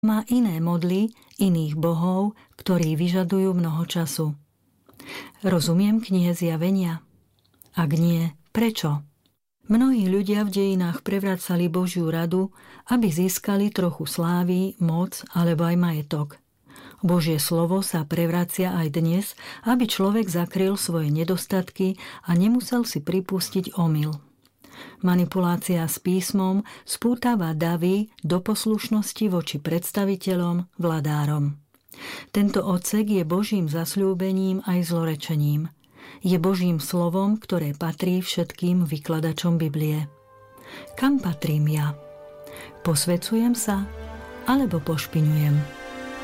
Má iné modly, iných bohov, ktorí vyžadujú mnoho času. Rozumiem knihe Zjavenia? Ak nie, prečo? Mnohí ľudia v dejinách prevracali Božiu radu, aby získali trochu slávy, moc alebo aj majetok. Božie slovo sa prevracia aj dnes, aby človek zakryl svoje nedostatky a nemusel si pripustiť omyl. Manipulácia s písmom spútava davy do poslušnosti voči predstaviteľom, vladárom. Tento odsek je Božím zasľúbením aj zlorečením. Je Božím slovom, ktoré patrí všetkým vykladačom Biblie. Kam patrím ja? Posväcujem sa alebo pošpiňujem?